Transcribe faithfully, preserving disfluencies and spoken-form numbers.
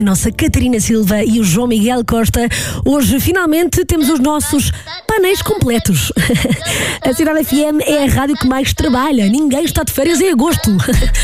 Nossa Catarina Silva e o João Miguel Costa. Hoje, finalmente, temos os nossos painéis completos. A Cidade F M é a rádio que mais trabalha. Ninguém está de férias em agosto.